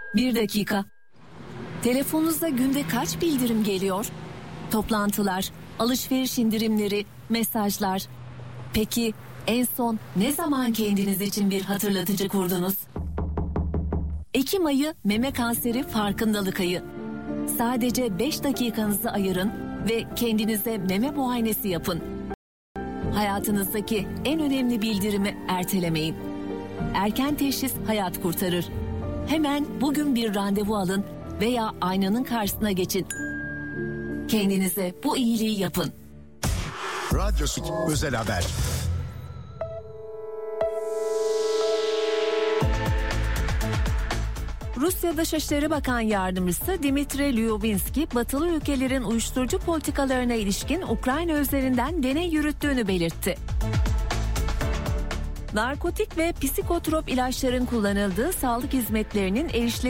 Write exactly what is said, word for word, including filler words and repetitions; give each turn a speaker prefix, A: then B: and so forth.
A: Bir dakika. Telefonunuzda günde kaç bildirim geliyor? Toplantılar, alışveriş indirimleri, mesajlar. Peki en son ne zaman kendiniz için bir hatırlatıcı kurdunuz? Ekim ayı meme kanseri farkındalık ayı. Sadece beş dakikanızı ayırın ve kendinize meme muayenesi yapın. Hayatınızdaki en önemli bildirimi ertelemeyin. Erken teşhis hayat kurtarır. Hemen bugün bir randevu alın veya aynanın karşısına geçin. Kendinize bu iyiliği yapın.
B: Radyo Süt Özel Haber.
A: Rusya Dışişleri Bakan Yardımcısı Dmitri Lyubinski, batılı ülkelerin uyuşturucu politikalarına ilişkin Ukrayna üzerinden deney yürüttüğünü belirtti. Narkotik ve psikotrop ilaçların kullanıldığı sağlık hizmetlerinin erişilebilirliği